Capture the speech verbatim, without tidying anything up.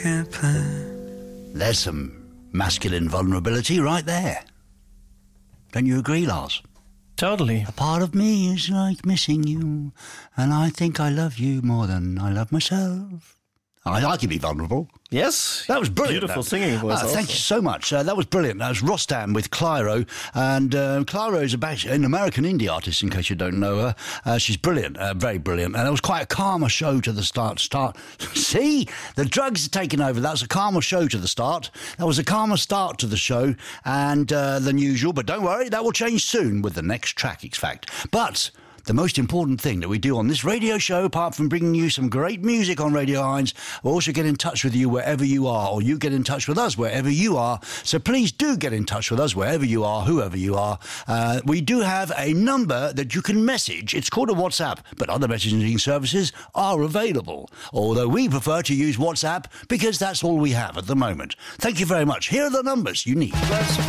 There's some masculine vulnerability right there. Don't you agree, Lars? Totally. A part of me is like missing you, and I think I love you more than I love myself. I, I can be vulnerable. Yes. That was brilliant. Beautiful that. singing voice. Ah, also. thank you so much. Uh, that was brilliant. That was Rostam with Clyro. And uh, Clyro is about, an American indie artist, in case you don't know her. Uh, she's brilliant, uh, very brilliant. And it was quite a calmer show to the start. Start. See? The drugs are taking over. That was a calmer show to the start. That was a calmer start to the show and uh, than usual. But don't worry, that will change soon with the next track, X Fact. But the most important thing that we do on this radio show, apart from bringing you some great music on Radio Heinz, we'll also get in touch with you wherever you are, or you get in touch with us wherever you are. So please do get in touch with us wherever you are, whoever you are. Uh, we do have a number that you can message. It's called a WhatsApp, but other messaging services are available. Although we prefer to use WhatsApp because that's all we have at the moment. Thank you very much. Here are the numbers you need. That's